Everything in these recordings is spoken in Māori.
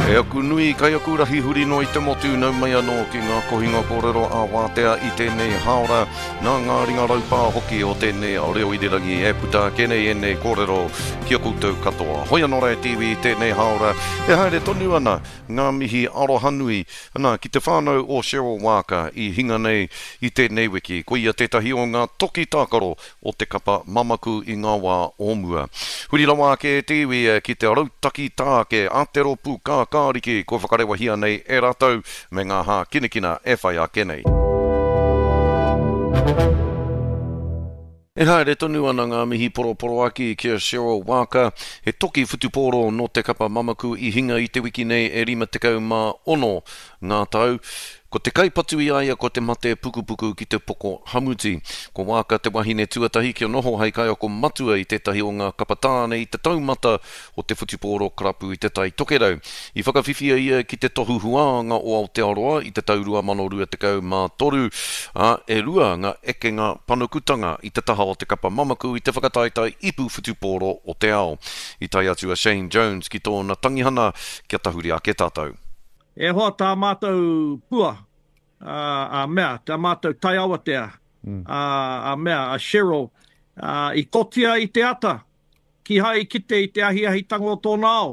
E aku nui kai aku rahi huri no I te motu nau mai anō ki ngā kohinga kōrero a wātea I tēnei haora nā ngā ringa raupā hoki o tēnei o reo irirangi e puta kenei e nei kōrero kia koutou katoa. Hoi anō Rai TV tēnei haora e haere tonu ana ngā mihi arohanui ana ki te whānau o Cheryl Walker I hinga nei I tēnei wiki ko ia tētahi o ngā toki tākaro o te kapa mamaku I ngā wā ōmua. Huri rawa ke tiwi ki te rautaki tāke Aotearopu ka kāriki ko whakarewa hia nei e rātou me ngā hā kinekina e whai a kenei. E haere tonu ana ngā mihi poroporo aki kia Cheryl Walker he toki whutuporo no te kapa mamaku I hinga I te wiki nei e 56 ngā tau. Ko te kaipatu I aia ko te mate pukupuku ki te poko hamuti. Ko Walker te wahine tuatahi kia noho hei kai o ko matua I tētahi o ngā kapatāne I te taumata o te whutuporo karapu I te tai tokerau. I whakawhiwhia ia ki te tohu huanga o Aotearoa I te taurua manorua te kau mā toru. E rua ngā ekenga panukutanga I te taha o te kapa mamaku I te whakataitai ipu whutuporo o te ao. I tai atu a Shane Jones ki tōna tangihana kia tahuri a ke tātou. E hoa tā mātou pua, a mea, tā mātou tai awatea, a mea, a Cheryl, I kotia I te ata, ki hai kite I te ahi tango tōna ao.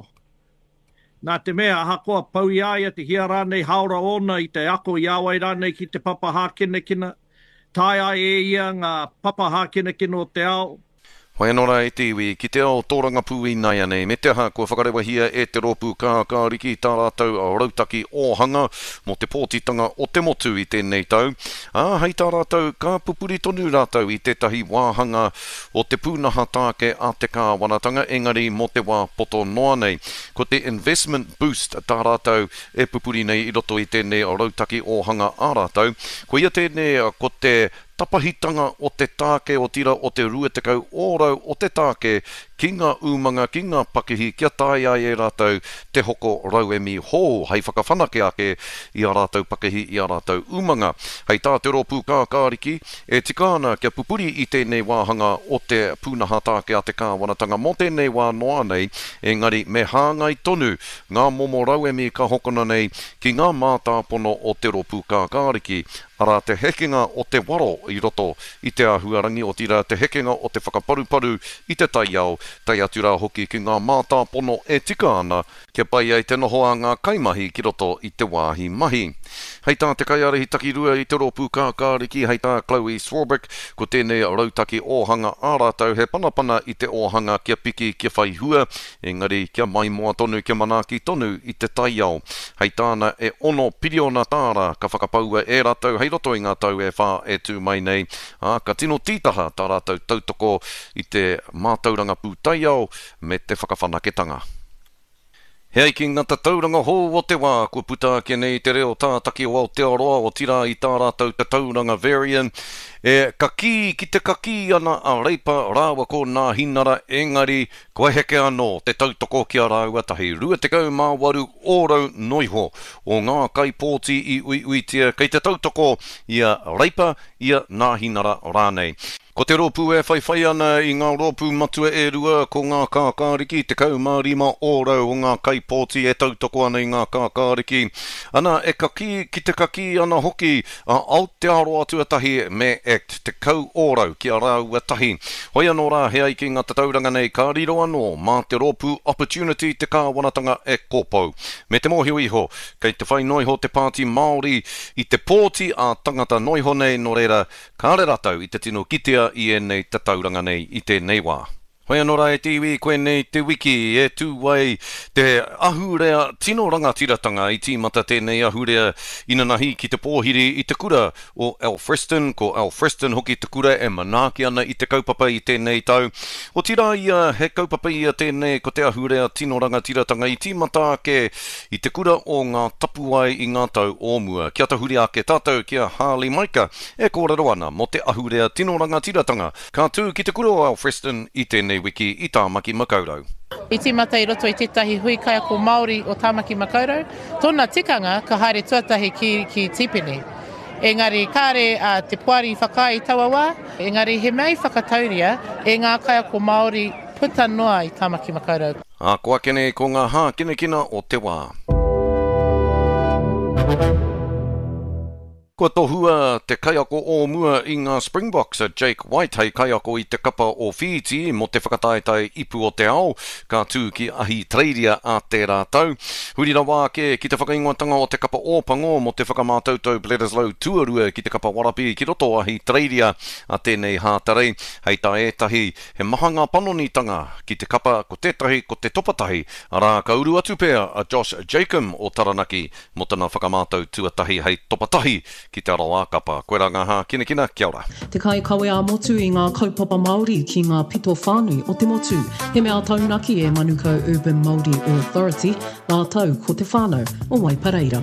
Nā te mea, hakoa pau I aia te hia rānei haora ona I te ako I awai rānei ki te papa hākinekina, tai ai e ia ngā papa hākinekina o te ao. Hoi anō Rai TV, ki te ao tōrangapū I nai anei, me te aha kua whakarewa hia e te ropu ka kāriki tā rātou a rautaki ōhanga mo te pōtitanga o te motu I tēnei tau. Hei tā rātou ka pupuri tonu rātou I tētahi wāhanga o te pūnaha tāke a te kāwanatanga, engari mo te wā poto noa nei. Ko te investment boost tā rātou e pupuri nei I roto I tēnei a rautaki ōhanga a rātou. Ko ia tēnei ko te tapahitanga o te tāke o tira o te rua te kau ōrau o te tāke ki ngā umanga, ki ngā pakihi, kia tai ai e rātou te hoko rauemi hō, hei whakawhanake ake I a rātou pakihi, I a rātou umanga. Hei tā te ropu kā kāriki, e tikāna kia pupuri I tēnei wāhanga o te pūnaha tāke a te kāwanatanga mo tēnei wā noa nei, engari me hāngai tonu ngā momo rauemi ka hokona nei ki ngā mātāpono o te ropu kā kāriki. Ara te hekenga o te waro I roto I te ahuarangi o tira te hekenga o te whakaparuparu I te taiao, tai atu rā hoki ki ngā mātāpono e tika ana, kia pai ai te noho a ngā kaimahi ki roto I te wāhi mahi. Hei tā te kaiarehi takirua I te ropu kā kāriki, hei tā Chloe Swarbrick, ko tēnei rautaki ōhanga ā rātou, he panapana I te ōhanga kia piki kia whai hua, engari kia mai moa tonu, kia manaki tonu I te taiao. Hei tāna e ono piriona tāra ka whakapaua e rātou, hei roto I ngā tau e whā e tū mai nei, ka tino tītaha tā rātou tautoko I te mātauranga pūtaiao me te whakawhanaketanga. Hei ki ngata tauranga hō o te wā, kua puta ke nei te reo tātaki o Aotearoa o tira I tā rātou te tauranga variant. E kaki ki te kaki ana a reipa rāua ko nā hinara engari koe heke anō te tautoko kia rāua tahi rua te kau mā waru ōrau noiho o ngā kaipōti I uiuitia kei te tautoko ia reipa ia nā hinara rānei. Ko te ropu e whaiwhai ana I ngā ropu matua e rua ko ngā kākāriki, te kau mā rima ōrau o ngā kaipōti e tautoko ana I ngā kākāriki. Ana e kaki ki te kaki ana hoki a Aotearoa tuatahi me Act, te kau ōrau ki a rāua tahi. Hoi anō rā hea I ki ngā tauranga nei ka riro anō mā te ropu opportunity te kāwanatanga e kōpau. Me te mōhio iho, kei te whai noiho te pāti Māori I te pōti a tangata noiho nei no reira, ka re rātou I te tino kitea I e nei te tauranga nei I tēnei wā. Hoi anō Rai TV, koe nei te wiki e tūwai te ahurea tino rangatiratanga I tīmata tēnei ahurea inanahi ki te pōhiri I te kura o Alfreston, ko Alfreston hoki te kura e manaki ana I te kaupapa I tēnei tau. O tira ia he kaupapa ia tēnei ko te ahurea tino rangatiratanga I tīmata ke I te kura o ngā tapuai I ngā tau ōmua. Kia tahuri ake tātou kia Harley Maika e kōrero ana mo te ahurea tino rangatiratanga ka tū ki te kura o Alfreston I tēnei wiki I Tāmaki Makaurau. I tīmata I roto I tētahi hui kai ako Māori o Tāmaki Makaurau, tōna tikanga ka haere tuatahi ki tipini. Engari kāre te puari whakai taua wā, engari he mei whakatauria e ngā kai ako Māori puta noa I Tāmaki Makaurau. Ko akene ko ngā hā kinekina o te wā. Ko tohua te kaiako o mua I ngā Springboks Jake White hei kaiako I te kapa o Fiji mo te whakataetai ipu o te ao ka tū ki ahi treiria a te rātau. Hurira wā ke ki te whakaingoatanga o te kapa o Pango mo te whakamātautau Bledisloe tuarua ki te kapa Warapi ki roto ahi treiria a tēnei hātarei. Hei tā ētahi he maha ngā panonitanga ki te kapa ko tētahi ko te topatahi a rā ka uru atu pēr a Josh Jacob o Taranaki mo tana whakamātau tuatahi hei topatahi ki te aroa kapa. Koe rā ngā hā, kina, kia ora. Te kai kawe a motu I ngā kaupapa Māori ki ngā pito whānui o te motu. He mea taunaki e Manukau Urban Māori Authority, ngā tau ko te whānau o Waipareira.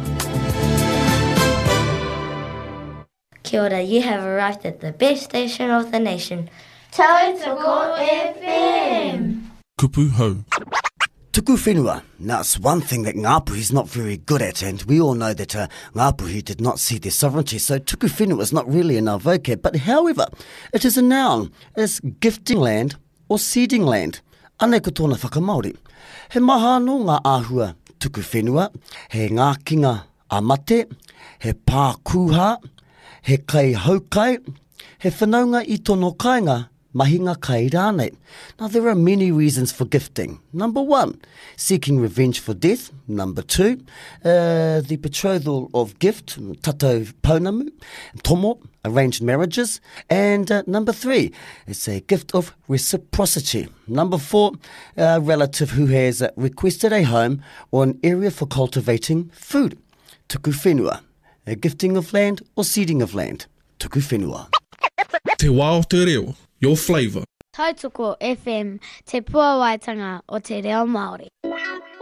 Kia ora, you have arrived at the best station of the nation. Tautoko FM! Kupu hau. Tuku whenua. Now, it's one thing that Ngāpuhi is not very good at, and we all know that Ngāpuhi did not see their sovereignty, so tuku whenua is not really in our vocab. But however, it is a noun. It's gifting land or seeding land. Anei ko tōna whakamauri. He maha no ngā āhua tuku whenua, he ngā kinga a mate, he pā kūha, he kai haukai, he whanaunga I tono kāinga, mahinga kai rānei. Now, there are many reasons for gifting. Number 1, seeking revenge for death. Number 2, the betrothal of gift, tatou pounamu, tomo, arranged marriages. And number 3, it's a gift of reciprocity. Number 4, a relative who has requested a home or an area for cultivating food. Tuku whenua, a gifting of land or seeding of land. Tuku whenua. Te wā o te reo. Your flavour. Tautoko FM, te puawaitanga o te reo Māori.